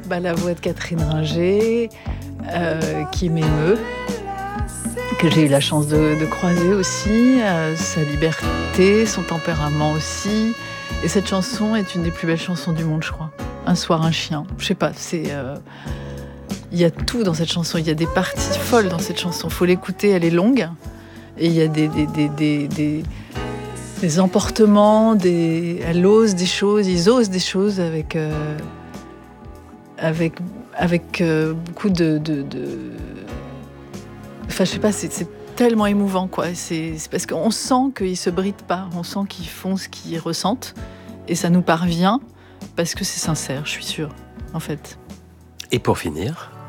La voix de Catherine Ringer, qui m'émeut, que j'ai eu la chance de croiser aussi, sa liberté, son tempérament aussi. Et cette chanson est une des plus belles chansons du monde, je crois. Un soir, un chien. Je sais pas, il y a tout dans cette chanson. Il y a des parties folles dans cette chanson. Faut l'écouter, elle est longue. Et il y a des emportements, elle ose des choses, ils osent des choses avec beaucoup de... Enfin, je sais pas, c'est tellement émouvant, quoi. C'est parce qu'on sent qu'ils se brident pas, on sent qu'ils font ce qu'ils ressentent, et ça nous parvient parce que c'est sincère, je suis sûre, en fait. Et pour finir,